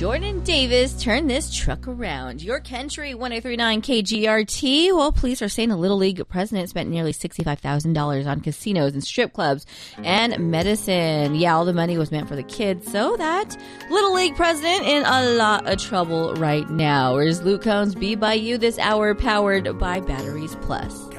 Jordan Davis, turn this truck around. Your country, 1039 KGRT. Well, police are saying the Little League president spent nearly $65,000 on casinos and strip clubs and medicine. Yeah, all the money was meant for the kids, so that Little League president in a lot of trouble right now. Where's Luke Combs? Be by you this hour, powered by Batteries Plus.